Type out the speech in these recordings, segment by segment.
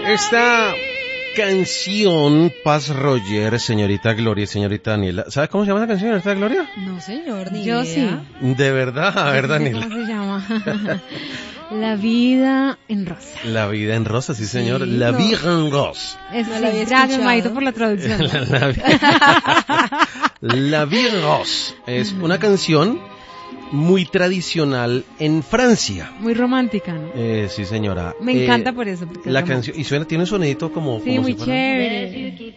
Esta canción, Paz Roger, señorita Gloria y señorita Daniela. ¿Sabes cómo se llama la canción, señorita Gloria? No, señor, ni Yo idea. sí. De verdad, a ver, Daniela. ¿Cómo se llama? La vida en rosa. La vida en rosa, sí, señor. Sí, La no. vida en rosa. Eso No sí, la había gracias, escuchado. Maito, por la traducción. La vida en rosa es una canción muy tradicional en Francia. Muy romántica, ¿no? Sí, señora. Me encanta por eso. Porque La es canción, y suena, tiene un sonidito como... sí, como muy si fuera- chévere.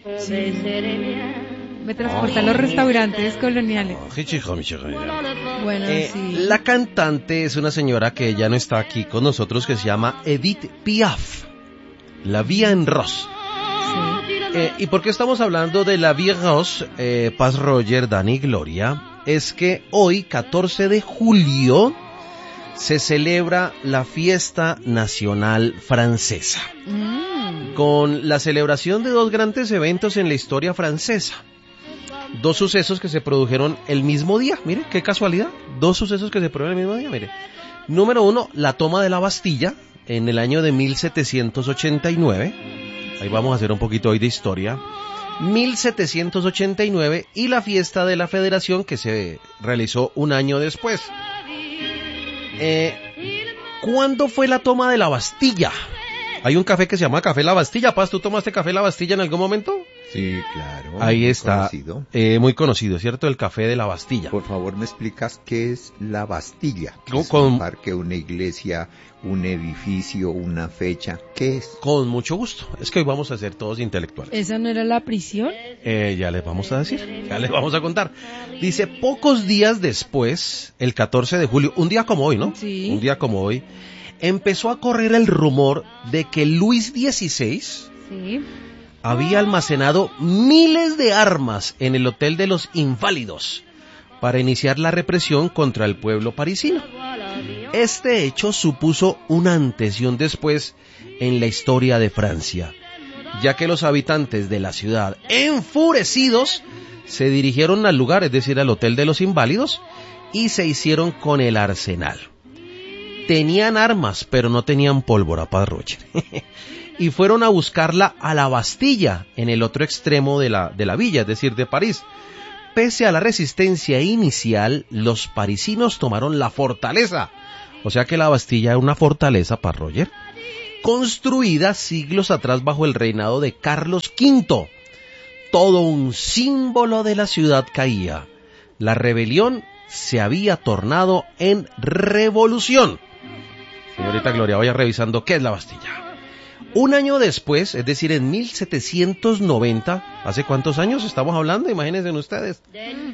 Me transporta a los restaurantes coloniales. Bueno, sí. La cantante es una señora que ya no está aquí con nosotros, que se llama Edith Piaf. La Vie en Rose. ¿Y por qué estamos hablando de la Vie en Rose, Paz Roger, Dani Gloria? Es que hoy, 14 de julio, se celebra la fiesta nacional francesa, con la celebración de dos grandes eventos en la historia francesa. Dos sucesos que se produjeron el mismo día, mire, qué casualidad, dos sucesos que se produjeron el mismo día, mire. Número uno, la toma de la Bastilla en el año de 1789, ahí vamos a hacer un poquito hoy de historia, 1789, y la fiesta de la Federación que se realizó un año después. ¿Cuándo fue la toma de la Bastilla? Hay un café que se llama Café La Bastilla. Paz, ¿tú tomaste Café La Bastilla en algún momento? Sí, claro. Ahí muy está, conocido. muy conocido, ¿cierto? El Café de la Bastilla. Por favor, ¿me explicas qué es la Bastilla? ¿Qué es Con- un parque, una iglesia, un edificio, una fecha? ¿Qué es? Con mucho gusto. Es que hoy vamos a ser todos intelectuales. ¿Esa no era la prisión? Ya les vamos a decir, ya les vamos a contar. Dice, pocos días después, el 14 de julio, un día como hoy, ¿no? Sí. Un día como hoy, empezó a correr el rumor de que Luis XVI Sí. había almacenado miles de armas en el Hotel de los Inválidos para iniciar la represión contra el pueblo parisino. Este hecho supuso un antes y un después en la historia de Francia, ya que los habitantes de la ciudad, enfurecidos, se dirigieron al lugar, es decir, al Hotel de los Inválidos, y se hicieron con el arsenal. Tenían armas, pero no tenían pólvora, Paz Roger. Y fueron a buscarla a la Bastilla, en el otro extremo de la villa, es decir, de París. Pese a la resistencia inicial, los parisinos tomaron la fortaleza. O sea que la Bastilla era una fortaleza, Paz Roger, construida siglos atrás bajo el reinado de Carlos V. Todo un símbolo de la ciudad caía. La rebelión se había tornado en revolución. Señorita Gloria, vaya revisando qué es la Bastilla. Un año después, es decir, en 1790, ¿hace cuántos años estamos hablando? Imagínense ustedes.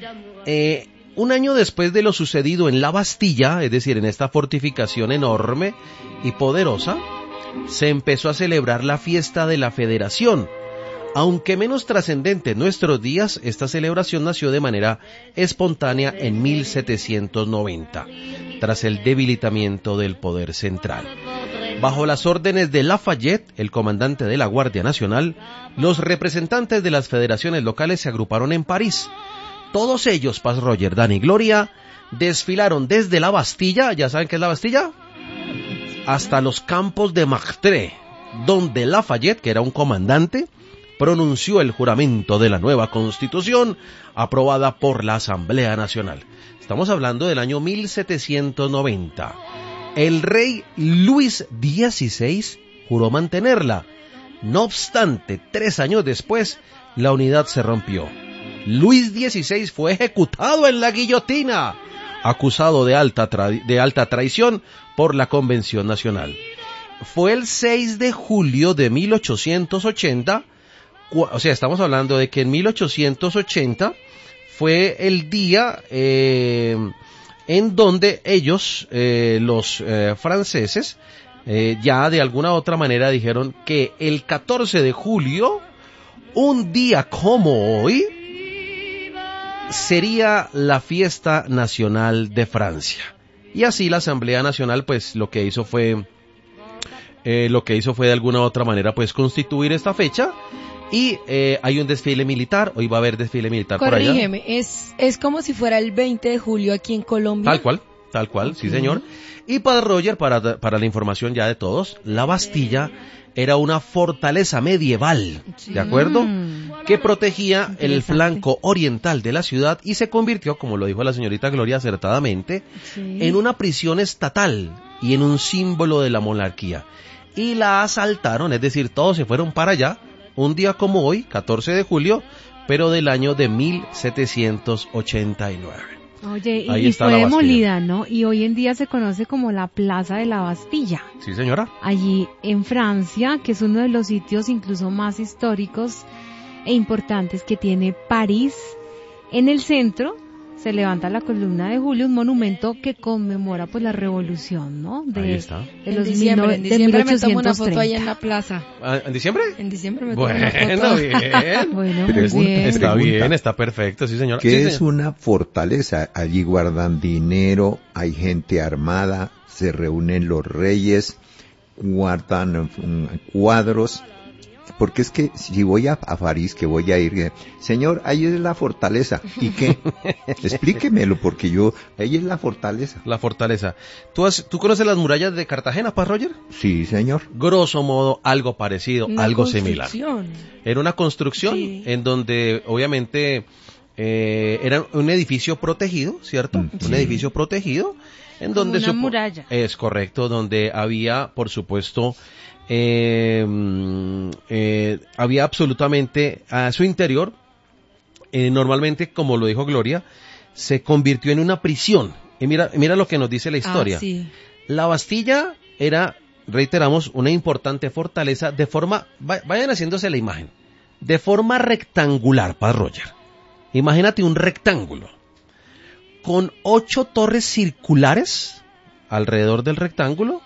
Un año después de lo sucedido en la Bastilla, es decir, en esta fortificación enorme y poderosa, se empezó a celebrar la fiesta de la Federación. Aunque menos trascendente en nuestros días, esta celebración nació de manera espontánea en 1790, tras el debilitamiento del poder central. Bajo las órdenes de Lafayette, el comandante de la Guardia Nacional, los representantes de las federaciones locales se agruparon en París. Todos ellos, Paz Roger, Dani Gloria, desfilaron desde la Bastilla, ¿ya saben qué es la Bastilla?, hasta los campos de Martre, donde Lafayette, que era un comandante, pronunció el juramento de la nueva Constitución aprobada por la Asamblea Nacional. Estamos hablando del año 1790. El rey Luis XVI juró mantenerla. No obstante, 3 años después, la unidad se rompió. Luis XVI fue ejecutado en la guillotina, acusado de alta traición por la Convención Nacional. Fue el 6 de julio de 1880, o sea, estamos hablando de que en 1880 fue el día en donde ellos, los franceses, ya de alguna otra manera dijeron que el 14 de julio, un día como hoy, sería la fiesta nacional de Francia. Y así la Asamblea Nacional, pues, lo que hizo fue de alguna otra manera, pues, constituir esta fecha. Y hay un desfile militar, hoy va a haber desfile militar por allá. Corrígeme, es como si fuera el 20 de julio aquí en Colombia. Tal cual, tal cual, sí señor. Y para Roger, para la información ya de todos, la Bastilla era una fortaleza medieval, ¿de acuerdo? Que protegía el flanco oriental de la ciudad y se convirtió, como lo dijo la señorita Gloria acertadamente, en una prisión estatal y en un símbolo de la monarquía. Y la asaltaron, es decir, todos se fueron para allá, un día como hoy, 14 de julio, pero del año de 1789. Oye, y fue demolida, ¿no? Y hoy en día se conoce como la Plaza de la Bastilla. Sí, señora. Allí en Francia, que es uno de los sitios incluso más históricos e importantes que tiene París. En el centro se levanta la columna de Julio, un monumento que conmemora pues la revolución, ¿no? Ahí está. De los en diciembre me tomo una foto ahí en la plaza. ¿En diciembre? En diciembre me tomo una foto. Bueno, bien. Bueno, muy bien. Está bien, está perfecto, sí señora. ¿Qué sí, es una fortaleza? Allí guardan dinero, hay gente armada, se reúnen los reyes, guardan cuadros. Porque es que si voy a París, que voy a ir, señor, ahí es la fortaleza. ¿Y qué? Explíquemelo, porque ahí es la fortaleza. La fortaleza. ¿Tú conoces las murallas de Cartagena, Paz Roger? Sí, señor. Grosso modo, algo parecido, algo similar. Era una construcción en donde, obviamente, era un edificio protegido, ¿cierto? Sí. Un edificio protegido, en donde... Una muralla. Es correcto, donde había, por supuesto... había absolutamente a su interior, normalmente, como lo dijo Gloria, se convirtió en una prisión. Y mira lo que nos dice la historia. Sí. La Bastilla era, reiteramos, una importante fortaleza de forma, vayan haciéndose la imagen, de forma rectangular, Paz Roger. Imagínate un rectángulo con 8 torres circulares alrededor del rectángulo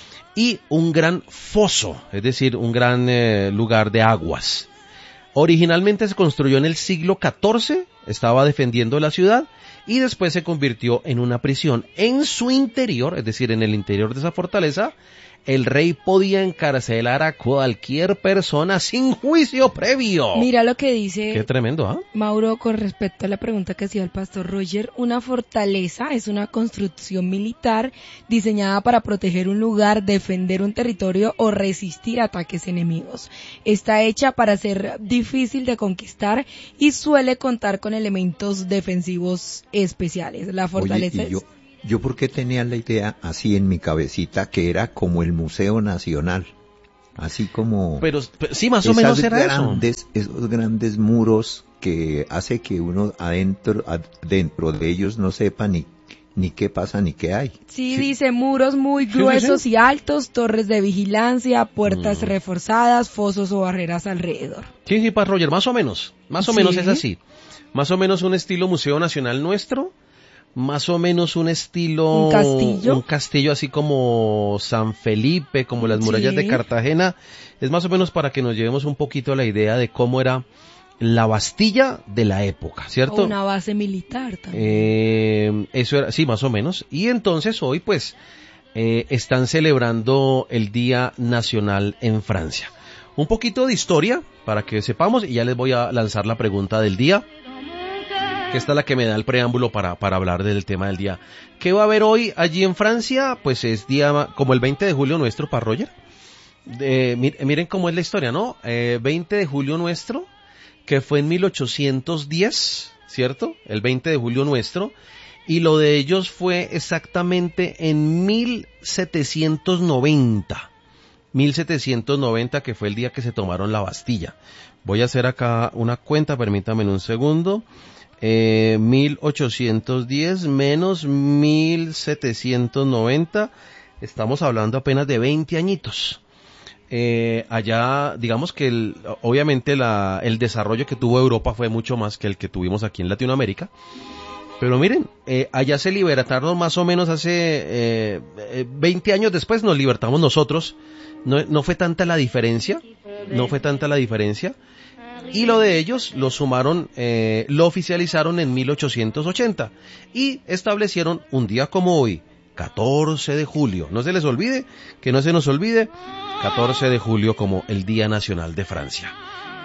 y un gran foso, es decir, un gran lugar de aguas. Originalmente se construyó en el siglo XIV, estaba defendiendo la ciudad, y después se convirtió en una prisión. En su interior, es decir, en el interior de esa fortaleza, el rey podía encarcelar a cualquier persona sin juicio previo. Mira lo que dice Qué tremendo, ¿ah? Mauro con respecto a la pregunta que hacía el pastor Roger. Una fortaleza es una construcción militar diseñada para proteger un lugar, defender un territorio o resistir ataques enemigos. Está hecha para ser difícil de conquistar y suele contar con elementos defensivos especiales. La fortaleza Oye, Yo porque tenía la idea así en mi cabecita que era como el Museo Nacional, así como... Pero sí, más o menos era esos grandes muros que hace que uno adentro de ellos no sepa ni qué pasa ni qué hay. Sí, dice muros muy gruesos y altos, torres de vigilancia, puertas reforzadas, fosos o barreras alrededor. Sí, Paz Roger, más o menos es así. Más o menos un estilo Museo Nacional nuestro. Más o menos un estilo... ¿Un castillo así como San Felipe, como las murallas de Cartagena. Es más o menos para que nos llevemos un poquito la idea de cómo era la Bastilla de la época, ¿cierto? O una base militar también. Eso era, sí, más o menos. Y entonces hoy, pues, están celebrando el Día Nacional en Francia. Un poquito de historia, para que sepamos, y ya les voy a lanzar la pregunta del día. Que esta es la que me da el preámbulo para hablar del tema del día. ¿Qué va a haber hoy allí en Francia? Pues es día como el 20 de julio nuestro, para Roger. Miren cómo es la historia, ¿no? 20 de julio nuestro, que fue en 1810, ¿cierto? El 20 de julio nuestro. Y lo de ellos fue exactamente en 1790. 1790, que fue el día que se tomaron la Bastilla. Voy a hacer acá una cuenta, permítanme un segundo. 1810 menos 1790, estamos hablando apenas de 20 añitos. Allá, digamos que obviamente el desarrollo que tuvo Europa fue mucho más que el que tuvimos aquí en Latinoamérica. Pero miren, allá se libertaron más o menos hace 20 años después, nos libertamos nosotros. No fue tanta la diferencia, y lo de ellos lo sumaron, lo oficializaron en 1880 y establecieron un día como hoy, 14 de julio, no se les olvide, que no se nos olvide, 14 de julio como el Día Nacional de Francia.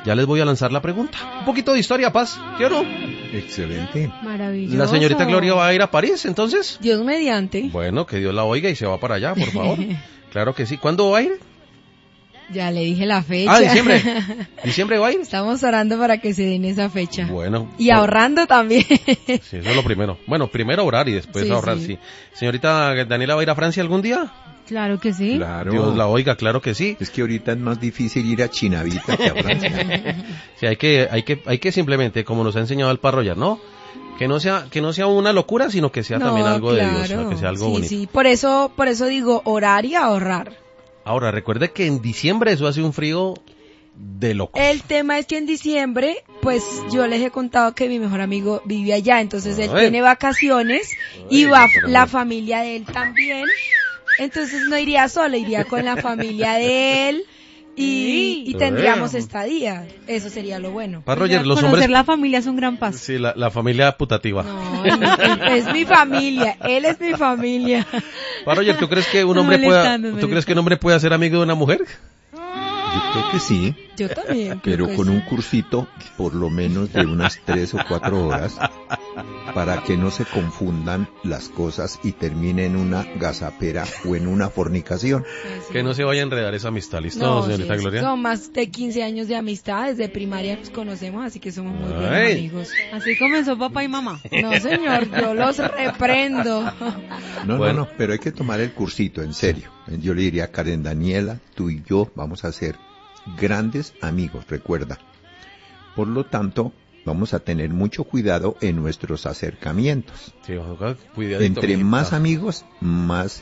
Ya les voy a lanzar la pregunta. Un poquito de historia, Paz, ¿sí o no? Excelente. Maravilloso. La señorita Gloria va a ir a París, entonces. Dios mediante. Bueno, que Dios la oiga y se va para allá, por favor. Claro que sí. ¿Cuándo va a ir? Ya le dije la fecha. Ah, diciembre. ¿Diciembre va a ir? Estamos orando para que se den esa fecha. Bueno. Y ahorrando también. Sí, eso es lo primero. Bueno, primero orar y después Sí, ahorrar, sí. sí. Señorita Daniela, ¿va a ir a Francia algún día? Claro que sí. Claro. Dios la oiga, claro que sí. Es que ahorita es más difícil ir a Chinavita que a Francia. Sí, hay que simplemente, como nos ha enseñado el parroyar, ¿no? Que no sea una locura, sino que sea también algo de Dios, ¿no? Que sea algo bonito. Sí, por eso digo orar y ahorrar. Ahora, recuerde que en diciembre eso hace un frío de loco. El tema es que en diciembre, pues yo les he contado que mi mejor amigo vive allá, entonces él tiene vacaciones y va la familia de él también. Entonces no iría solo, iría con la familia de él y tendríamos estadía. Eso sería lo bueno. Roger, los Conocer hombres... la familia es un gran paso. Sí, la familia putativa. No, es mi familia, él es mi familia. Roger, ¿tú crees que un hombre pueda ser amigo de una mujer? Yo creo que sí, Yo también. pero creo que con sí. un cursito por lo menos de unas 3 o 4 horas para que no se confundan las cosas y termine en una gazapera o en una fornicación. Sí. Que no se vaya a enredar esa amistad, ¿listo, No, señorita sí, Gloria? son más de 15 años de amistad, desde primaria nos conocemos, así que somos muy buenos Ay. amigos. Así comenzó papá y mamá. No, señor, yo los reprendo. No, pero hay que tomar el cursito, en serio. Yo le diría a Karen Daniela, tú y yo vamos a ser grandes amigos, recuerda. Por lo tanto, vamos a tener mucho cuidado en nuestros acercamientos. Sí, cuidadito. Entre mijita. más amigos, más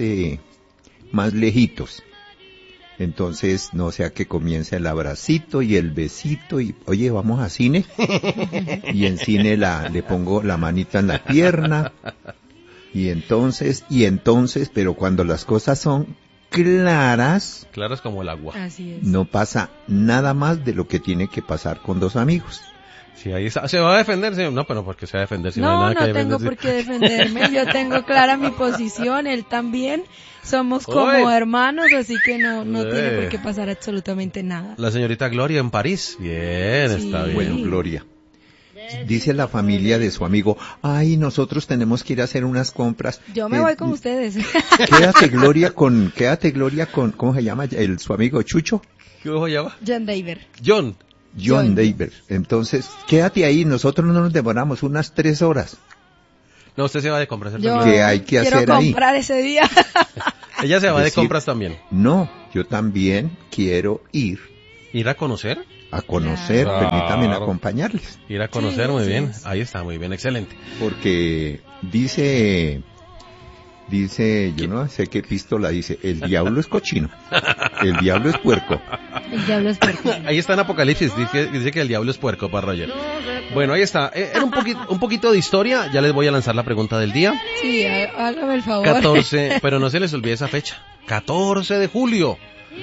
lejitos. Entonces, no sea que comience el abracito y el besito y, oye, vamos a cine. Y en cine le pongo la manita en la pierna. Y entonces, pero cuando las cosas son claras, Claras como el agua. Así es. no pasa nada más de lo que tiene que pasar con dos amigos. Sí, ahí está. ¿Se va a defender? Sí, no, pero ¿por qué se va a defender? Si no, hay No, nada que no tengo defenderse. por qué defenderme, yo tengo clara mi posición, él también, somos como Oye. hermanos, así que no tiene por qué pasar absolutamente nada. La señorita Gloria en París. Bien, Sí. está bien. Bueno, Gloria. Dice la familia de su amigo, ay, nosotros tenemos que ir a hacer unas compras. Yo me voy con ustedes. Quédate Gloria con, ¿cómo se llama? Su amigo Chucho, ¿Cómo se llama? John Daver. John. John Daver. Entonces, quédate ahí, nosotros no nos demoramos unas 3 horas. No, usted se va de compras. ¿cierto, Yo Gloria? ¿Qué hay que quiero hacer ahí? comprar ese día. Ella se va de Decir- compras también. No, yo también quiero ir ¿Ir a conocer? a conocer, Claro. permítanme acompañarles. Ir a conocer, Sí, muy así bien. es. Ahí está, muy bien, excelente. Porque dice, yo no sé qué epístola dice, el diablo es cochino, el diablo es puerco. El diablo es puerco. Ahí está en Apocalipsis, dice que el diablo es puerco para Roger. Bueno, ahí está. Era un poquito de historia, ya les voy a lanzar la pregunta del día. Sí, hágame el favor. 14, pero no se les olvide esa fecha. 14 de julio.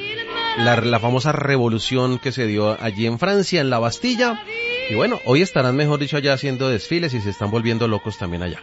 La famosa revolución que se dio allí en Francia, en la Bastilla. Y bueno, hoy estarán, mejor dicho, allá haciendo desfiles y se están volviendo locos también allá.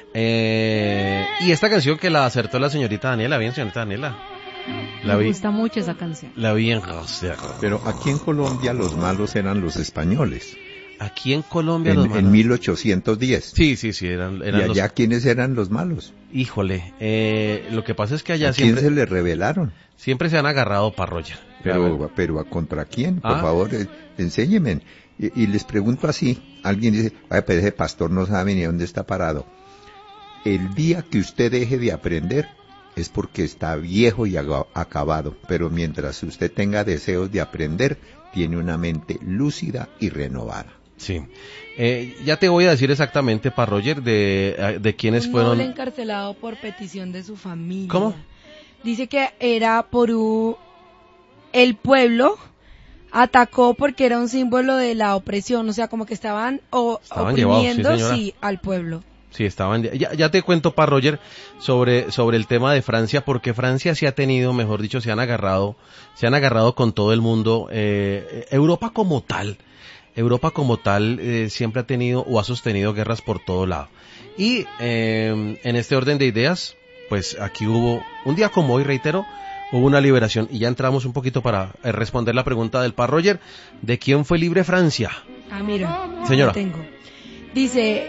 Y esta canción que la acertó la señorita Daniela, bien, señorita Daniela. La Me vi, gusta mucho esa canción. la vi en... Pero aquí en Colombia los malos eran los españoles, Aquí en Colombia en, los en malos- 1810. Sí, eran ¿Y allá los... quiénes eran los malos? Híjole, lo que pasa es que allá ¿A quién se siempre, le rebelaron? siempre se han agarrado para Roger. Pero ¿a contra quién? Por Ah. favor, enséñeme. Y les pregunto así, alguien dice, ay, pero ese pastor no sabe ni dónde está parado. El día que usted deje de aprender es porque está viejo y acabado, pero mientras usted tenga deseos de aprender, tiene una mente lúcida y renovada. Sí. Ya te voy a decir exactamente, para Roger, de quiénes Un fueron... noble encarcelado por petición de su familia. ¿Cómo? Dice que era el pueblo atacó porque era un símbolo de la opresión, o sea, como que estaban llevados, oprimiendo, sí, señora. al pueblo. Sí, estaban... Ya te cuento, para Roger, sobre el tema de Francia, porque Francia se ha tenido, mejor dicho, se han agarrado con todo el mundo. Europa como tal siempre ha tenido o ha sostenido guerras por todo lado. Y en este orden de ideas, pues aquí hubo, un día como hoy, reitero, hubo una liberación. Y ya entramos un poquito para responder la pregunta del Par Roger, ¿de quién fue libre Francia? Ah, mira, Señora. tengo. Dice,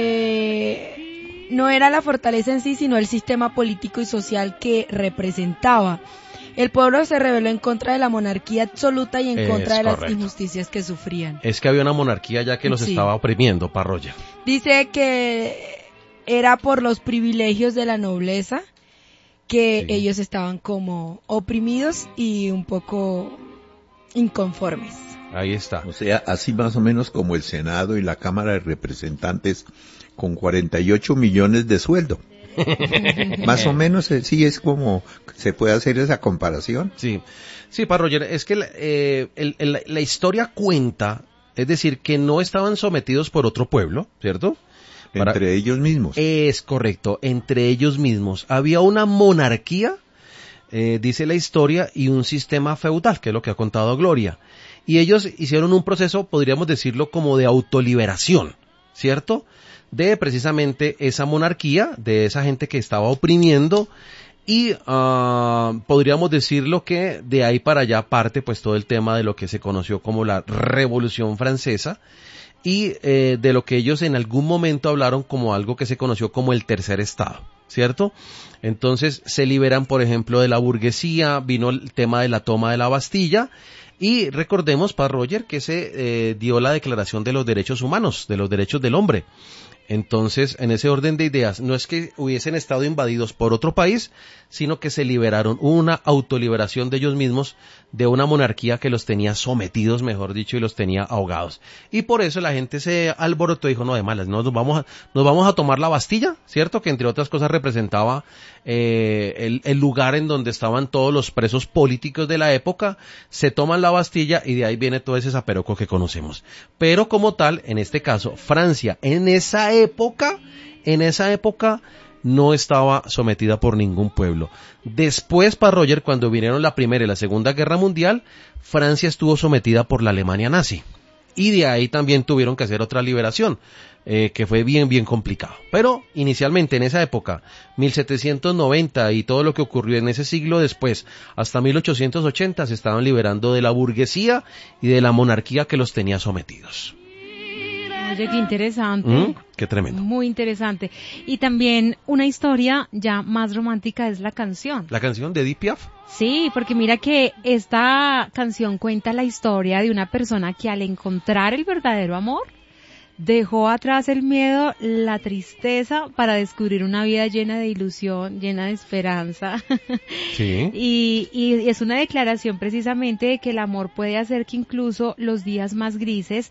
no era la fortaleza en sí, sino el sistema político y social que representaba. El pueblo se rebeló en contra de la monarquía absoluta y en contra de las injusticias que sufrían. Es que había una monarquía ya que los estaba oprimiendo, Par Roger. Dice que era por los privilegios de la nobleza que ellos estaban como oprimidos y un poco inconformes. Ahí está. O sea, así más o menos como el Senado y la Cámara de Representantes con 48 millones de sueldo. Más o menos, sí, es como se puede hacer esa comparación. Sí, Par Roger, es que la historia cuenta, es decir, que no estaban sometidos por otro pueblo, ¿cierto? Entre ellos mismos. Es correcto, entre ellos mismos. Había una monarquía, dice la historia, y un sistema feudal, que es lo que ha contado Gloria. Y ellos hicieron un proceso, podríamos decirlo, como de autoliberación, ¿cierto? De precisamente esa monarquía, de esa gente que estaba oprimiendo, y podríamos decirlo que de ahí para allá parte pues todo el tema de lo que se conoció como la Revolución Francesa, y de lo que ellos en algún momento hablaron como algo que se conoció como el Tercer Estado, ¿cierto? Entonces se liberan, por ejemplo, de la burguesía, vino el tema de la toma de la Bastilla, y recordemos, Par Roger, que se dio la Declaración de los Derechos Humanos, de los Derechos del Hombre. Entonces, en ese orden de ideas, no es que hubiesen estado invadidos por otro país, sino que se liberaron, hubo una autoliberación de ellos mismos, de una monarquía que los tenía sometidos, mejor dicho, y los tenía ahogados. Y por eso la gente se alborotó y dijo, no, de malas, nos vamos a tomar la Bastilla, ¿cierto? Que entre otras cosas representaba el lugar en donde estaban todos los presos políticos de la época. Se toman la Bastilla y de ahí viene todo ese zaperoco que conocemos. Pero como tal, en este caso, Francia, en esa época, no estaba sometida por ningún pueblo. Después, Par Roger, cuando vinieron la Primera y la Segunda Guerra Mundial, Francia estuvo sometida por la Alemania nazi. Y de ahí también tuvieron que hacer otra liberación, que fue bien complicado. Pero inicialmente en esa época, 1790 y todo lo que ocurrió en ese siglo después, hasta 1880 se estaban liberando de la burguesía y de la monarquía que los tenía sometidos. Oye, qué interesante. Qué tremendo. Muy interesante. Y también una historia ya más romántica es la canción. ¿La canción de Edith Piaf? Sí, porque mira que esta canción cuenta la historia de una persona que al encontrar el verdadero amor, dejó atrás el miedo, la tristeza para descubrir una vida llena de ilusión, llena de esperanza. Sí. Y es una declaración precisamente de que el amor puede hacer que incluso los días más grises